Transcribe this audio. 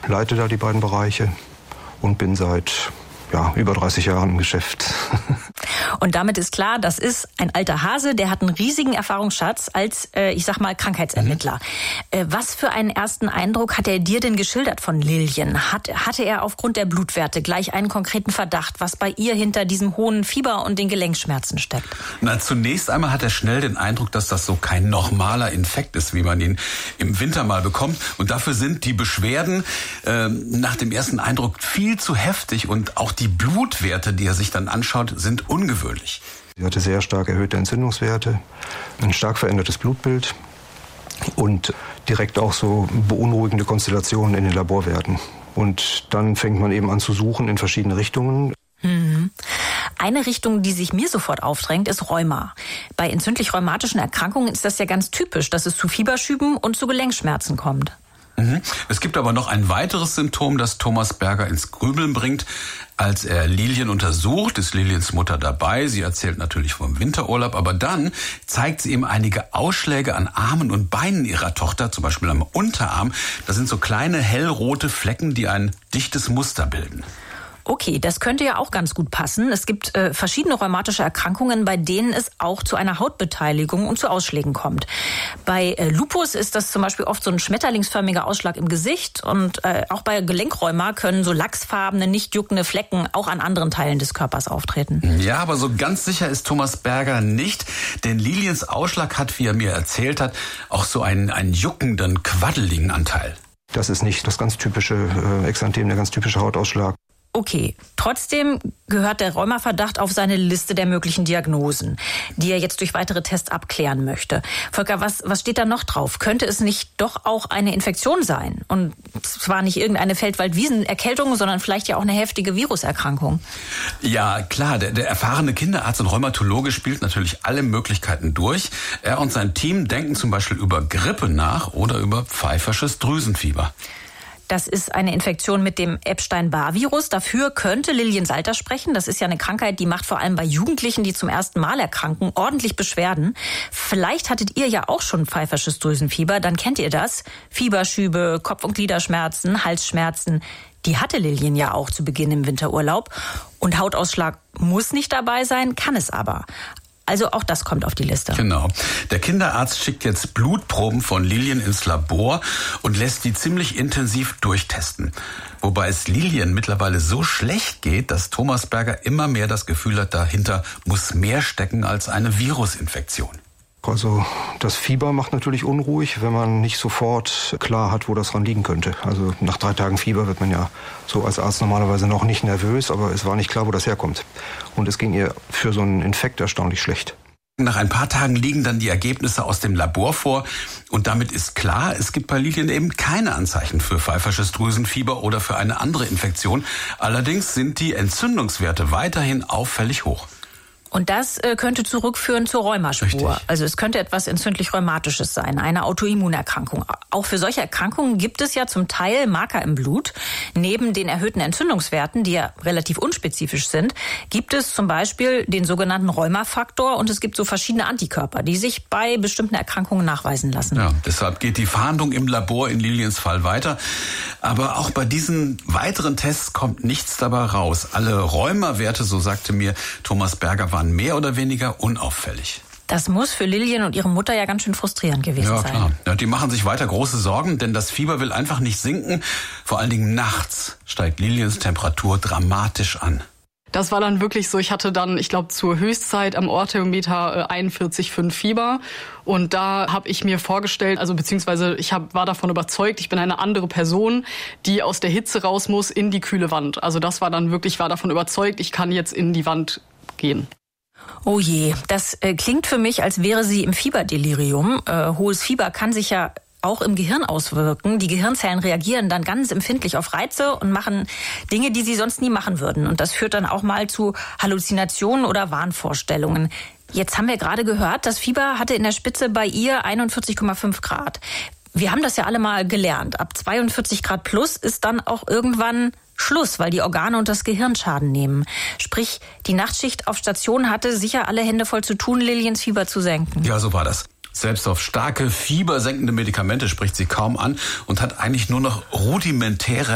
leite da die beiden Bereiche und bin seit über 30 Jahren im Geschäft. Und damit ist klar, das ist ein alter Hase, der hat einen riesigen Erfahrungsschatz als, Krankheitsermittler. Was für einen ersten Eindruck hat er dir denn geschildert von Lilien? Hatte er aufgrund der Blutwerte gleich einen konkreten Verdacht, was bei ihr hinter diesem hohen Fieber und den Gelenkschmerzen steckt? Zunächst einmal hat er schnell den Eindruck, dass das so kein normaler Infekt ist, wie man ihn im Winter mal bekommt. Und dafür sind die Beschwerden nach dem ersten Eindruck viel zu heftig und auch die Blutwerte, die er sich dann anschaut, sind ungewöhnlich. Sie hatte sehr stark erhöhte Entzündungswerte, ein stark verändertes Blutbild und direkt auch so beunruhigende Konstellationen in den Laborwerten. Und dann fängt man eben an zu suchen in verschiedene Richtungen. Eine Richtung, die sich mir sofort aufdrängt, ist Rheuma. Bei entzündlich-rheumatischen Erkrankungen ist das ja ganz typisch, dass es zu Fieberschüben und zu Gelenkschmerzen kommt. Es gibt aber noch ein weiteres Symptom, das Thomas Berger ins Grübeln bringt. Als er Lilien untersucht, ist Liliens Mutter dabei. Sie erzählt natürlich vom Winterurlaub, aber dann zeigt sie ihm einige Ausschläge an Armen und Beinen ihrer Tochter, zum Beispiel am Unterarm. Das sind so kleine hellrote Flecken, die ein dichtes Muster bilden. Okay, das könnte ja auch ganz gut passen. Es gibt verschiedene rheumatische Erkrankungen, bei denen es auch zu einer Hautbeteiligung und zu Ausschlägen kommt. Bei Lupus ist das zum Beispiel oft so ein schmetterlingsförmiger Ausschlag im Gesicht und auch bei Gelenkrheuma können so lachsfarbene, nicht juckende Flecken auch an anderen Teilen des Körpers auftreten. Ja, aber so ganz sicher ist Thomas Berger nicht, denn Liliens Ausschlag hat, wie er mir erzählt hat, auch so einen juckenden, quaddeligen Anteil. Das ist nicht das ganz typische Exanthem, der ganz typische Hautausschlag. Okay, trotzdem gehört der Rheumaverdacht auf seine Liste der möglichen Diagnosen, die er jetzt durch weitere Tests abklären möchte. Volker, was steht da noch drauf? Könnte es nicht doch auch eine Infektion sein? Und zwar nicht irgendeine Feldwald-Wiesen-Erkältung, sondern vielleicht ja auch eine heftige Viruserkrankung. Ja, klar, der erfahrene Kinderarzt und Rheumatologe spielt natürlich alle Möglichkeiten durch. Er und sein Team denken zum Beispiel über Grippe nach oder über pfeifersches Drüsenfieber. Das ist eine Infektion mit dem Epstein-Barr-Virus. Dafür könnte Lilien Salter sprechen. Das ist ja eine Krankheit, die macht vor allem bei Jugendlichen, die zum ersten Mal erkranken, ordentlich Beschwerden. Vielleicht hattet ihr ja auch schon pfeifersches Drüsenfieber, dann kennt ihr das. Fieberschübe, Kopf- und Gliederschmerzen, Halsschmerzen. Die hatte Lilien ja auch zu Beginn im Winterurlaub. Und Hautausschlag muss nicht dabei sein, kann es aber. Also auch das kommt auf die Liste. Genau. Der Kinderarzt schickt jetzt Blutproben von Lilien ins Labor und lässt die ziemlich intensiv durchtesten. Wobei es Lilien mittlerweile so schlecht geht, dass Thomas Berger immer mehr das Gefühl hat, dahinter muss mehr stecken als eine Virusinfektion. Also das Fieber macht natürlich unruhig, wenn man nicht sofort klar hat, wo das dran liegen könnte. Also nach 3 Tagen Fieber wird man ja so als Arzt normalerweise noch nicht nervös, aber es war nicht klar, wo das herkommt. Und es ging ihr für so einen Infekt erstaunlich schlecht. Nach ein paar Tagen liegen dann die Ergebnisse aus dem Labor vor und damit ist klar, es gibt bei Lilien eben keine Anzeichen für pfeifersches Drüsenfieber oder für eine andere Infektion. Allerdings sind die Entzündungswerte weiterhin auffällig hoch. Und das könnte zurückführen zur Rheumaspur. Richtig. Also es könnte etwas entzündlich-rheumatisches sein, eine Autoimmunerkrankung. Auch für solche Erkrankungen gibt es ja zum Teil Marker im Blut. Neben den erhöhten Entzündungswerten, die ja relativ unspezifisch sind, gibt es zum Beispiel den sogenannten Rheumafaktor und es gibt so verschiedene Antikörper, die sich bei bestimmten Erkrankungen nachweisen lassen. Ja, deshalb geht die Fahndung im Labor in Liliens Fall weiter. Aber auch bei diesen weiteren Tests kommt nichts dabei raus. Alle Rheumawerte, so sagte mir Thomas Berger, waren mehr oder weniger unauffällig. Das muss für Lilien und ihre Mutter ja ganz schön frustrierend gewesen sein. Ja, klar. Ja, die machen sich weiter große Sorgen, denn das Fieber will einfach nicht sinken. Vor allen Dingen nachts steigt Liliens Temperatur dramatisch an. Das war dann wirklich so, ich hatte dann, ich glaube, zur Höchstzeit am Ohrthermometer 41,5 Fieber. Und da habe ich mir vorgestellt, also beziehungsweise war davon überzeugt, ich bin eine andere Person, die aus der Hitze raus muss in die kühle Wand. Also das war dann wirklich, ich war davon überzeugt, ich kann jetzt in die Wand gehen. Oh je, das klingt für mich, als wäre sie im Fieberdelirium. Hohes Fieber kann sich ja auch im Gehirn auswirken. Die Gehirnzellen reagieren dann ganz empfindlich auf Reize und machen Dinge, die sie sonst nie machen würden. Und das führt dann auch mal zu Halluzinationen oder Wahnvorstellungen. Jetzt haben wir gerade gehört, das Fieber hatte in der Spitze bei ihr 41,5 Grad. Wir haben das ja alle mal gelernt. Ab 42 Grad plus ist dann auch irgendwann Schluss, weil die Organe und das Gehirn Schaden nehmen. Sprich, die Nachtschicht auf Station hatte sicher alle Hände voll zu tun, Liliens Fieber zu senken. Ja, so war das. Selbst auf starke, fiebersenkende Medikamente spricht sie kaum an und hat eigentlich nur noch rudimentäre